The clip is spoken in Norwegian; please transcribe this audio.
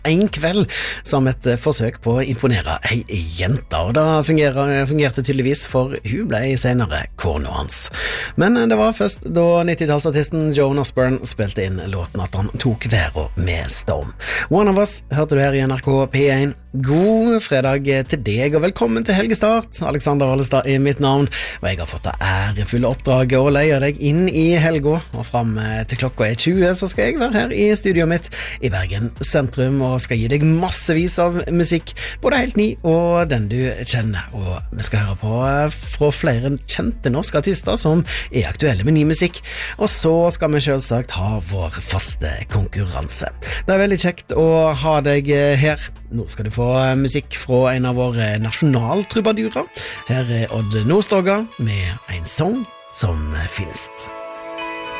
en kveld som et forsøk på å imponere ei jente, og det fungerte tydeligvis, for hun ble senere kona hans. Men det var først da 90-tallsartisten Joan Osborne spilte inn låten at han tok verden med storm. One of Us hørte du her i NRK P1. God fredag til deg, og velkommen til helgestart. Alexander Alestad er mitt navn, og jeg har fått det ærefulle oppdraget å leie deg inn i helga, og frem til klokka 20 så skal jeg være her i studioet mitt i Bergen sentrum, og skal gi deg massevis av musikk, både helt ny og den du kjenner. Og vi skal høre på fra flere kjente norske artister som er aktuelle med ny musikk, og så skal vi selvsagt ha vår faste konkurranse. Det er veldig kjekt å ha deg her. Nå skal du få musikk fra en av våre nasjonaltrubadurer. Her er Odd Nordstoga med en sang som finnes.